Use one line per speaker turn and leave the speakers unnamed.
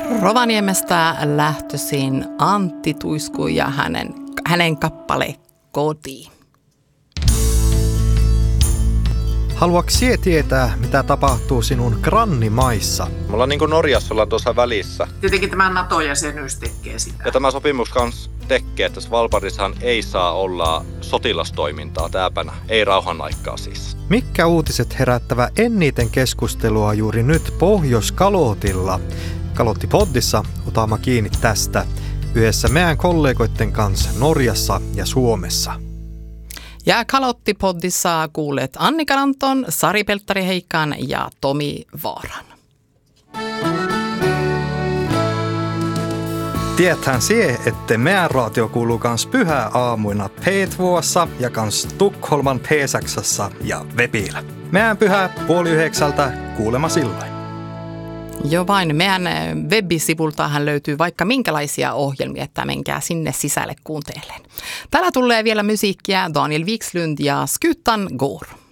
Rovaniemestä lähtöisin Antti Tuisku ja hänen kappale Koti.
Haluatko sinä tietää, mitä tapahtuu sinun grannimaissa?
Me ollaan niin kuin Norjassa ollaan tuossa välissä.
Tietenkin tämä NATO-jäsenyys tekee sitä.
Ja tämä sopimus kanssa tekee, että Svalbardissahan ei saa olla sotilastoimintaa täälläpänä, ei rauhan aikaa siis.
Mitkä uutiset herättävä eniten keskustelua juuri nyt Pohjois-Kalotilla? Kalottipoddissa otamme kiinni tästä yhdessä meidän kollegoiden kanssa Norjassa ja Suomessa.
Ja Kalottipoddissa kuulet Annika Ranton, Sari Pelttari-Heikkan ja Tomi Vaaran.
Tiedäthän sie, että meidän radio kuuluu kans pyhää aamuina P2 ja kans Tukholman P6 ja Webillä. Meidän pyhää 8:30 kuulema silloin.
Jo vain meidän web-sivultahan löytyy vaikka minkälaisia ohjelmia, että menkää sinne sisälle kuuntelemaan. Täällä tulee vielä musiikkia Daniel Wikslund ja Skutan går.